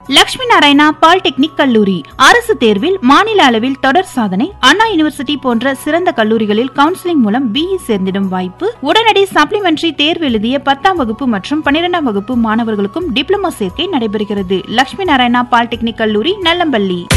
Lakshmi Narayana polytechnic கல்லூரி அரசு தேர்வில் மாநில அளவில் தொடர் சாதனை. அண்ணா யூனிவர்சிட்டி போன்ற சிறந்த கல்லூரிகளில் கவுன்சிலிங் மூலம் BE சேர்ந்திடும் வாய்ப்பு. உடனடி சப்ளிமெண்டரி தேர்வு எழுதிய 10ஆம் வகுப்பு மற்றும் 12ஆம் வகுப்பு மாணவர்களுக்கும் டிப்ளமோ சேர்க்கை நடைபெறுகிறது. லட்சுமி நாராயணா பாலிடெக்னிக் கல்லூரி, நல்லம்பள்ளி.